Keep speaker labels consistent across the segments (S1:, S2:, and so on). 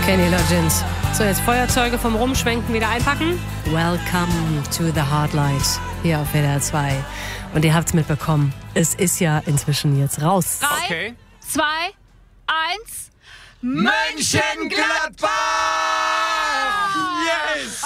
S1: Kenny Loggins. So, jetzt Feuerzeuge vom Rumschwenken wieder einpacken. Welcome to the Hard Light hier auf WDR 2. Und ihr habt's mitbekommen, es ist ja inzwischen jetzt raus.
S2: 3, 2, 1.
S3: Mönchengladbach! Yes!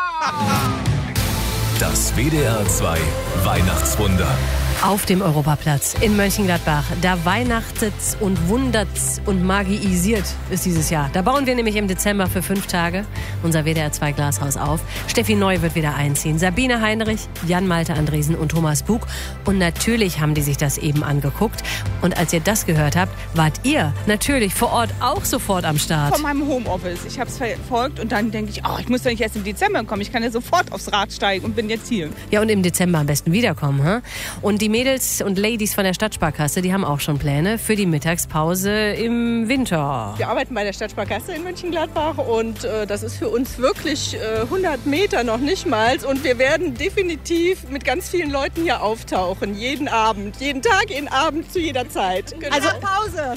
S4: Das WDR 2 Weihnachtswunder.
S1: Auf dem Europaplatz in Mönchengladbach. Da weihnachtet's und wundert's und magiisiert ist dieses Jahr. Da bauen wir nämlich im Dezember für 5 Tage unser WDR 2 Glashaus auf. Steffi Neu wird wieder einziehen. Sabine Heinrich, Jan-Malte Andresen und Thomas Bug. Und natürlich haben die sich das eben angeguckt. Und als ihr das gehört habt, wart ihr natürlich vor Ort auch sofort am Start.
S5: Von meinem Homeoffice. Ich habe es verfolgt und dann denke ich, ich muss doch nicht erst im Dezember kommen. Ich kann ja sofort aufs Rad steigen und bin jetzt hier.
S1: Ja, und im Dezember am besten wiederkommen. Und die Mädels und Ladies von der Stadtsparkasse, die haben auch schon Pläne für die Mittagspause im Winter.
S5: Wir arbeiten bei der Stadtsparkasse in Mönchengladbach und das ist für uns wirklich 100 Meter noch nicht mal. Und wir werden definitiv mit ganz vielen Leuten hier auftauchen. Jeden Abend, jeden Tag, jeden Abend, zu jeder Zeit. Genau. Also Pause.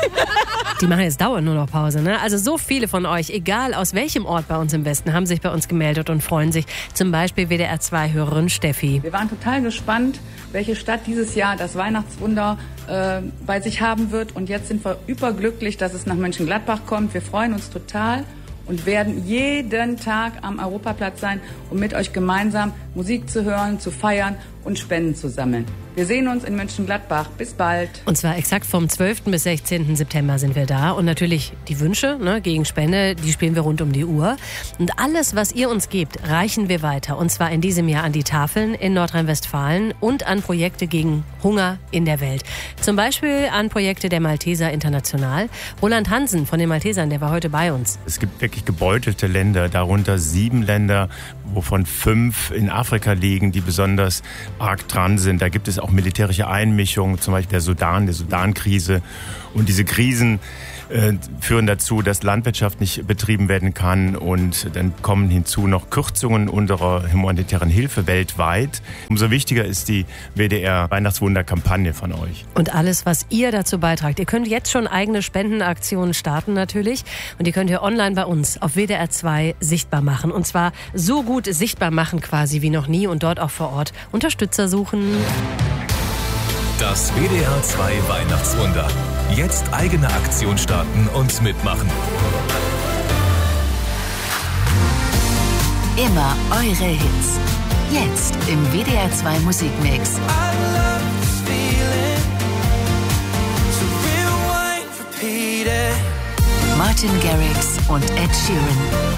S1: Die machen jetzt dauernd nur noch Pause, ne? Also so viele von euch, egal aus welchem Ort bei uns im Westen, haben sich bei uns gemeldet und freuen sich. Zum Beispiel WDR 2-Hörerin Steffi.
S6: Wir waren total gespannt, welche Stadt dieses Jahr das Weihnachtswunder bei sich haben wird. Und jetzt sind wir überglücklich, dass es nach Mönchengladbach kommt. Wir freuen uns total und werden jeden Tag am Europaplatz sein, um mit euch gemeinsam Musik zu hören, zu feiern und Spenden zu sammeln. Wir sehen uns in Mönchengladbach. Bis bald.
S1: Und zwar exakt vom 12. bis 16. September sind wir da. Und natürlich die Wünsche gegen Spende, die spielen wir rund um die Uhr. Und alles, was ihr uns gebt, reichen wir weiter. Und zwar in diesem Jahr an die Tafeln in Nordrhein-Westfalen und an Projekte gegen Hunger in der Welt. Zum Beispiel an Projekte der Malteser International. Roland Hansen von den Maltesern, der war heute bei uns.
S3: Es gibt wirklich gebeutelte Länder, darunter 7 Länder, wovon 5 in Afrika liegen, die besonders arg dran sind. Da gibt es auch militärische Einmischungen, zum Beispiel der Sudan-Krise. Und diese Krisen führen dazu, dass Landwirtschaft nicht betrieben werden kann. Und dann kommen hinzu noch Kürzungen unserer humanitären Hilfe weltweit. Umso wichtiger ist die WDR-Weihnachtswunder-Kampagne von euch.
S1: Und alles, was ihr dazu beitragt. Ihr könnt jetzt schon eigene Spendenaktionen starten natürlich. Und die könnt ihr online bei uns auf WDR 2 sichtbar machen. Und zwar so gut sichtbar machen quasi wie noch nie und dort auch vor Ort Unterstützer suchen.
S4: Das WDR 2 Weihnachtswunder. Jetzt eigene Aktion starten und mitmachen.
S7: Immer eure Hits. Jetzt im WDR 2 Musikmix. Martin Garrix und Ed Sheeran.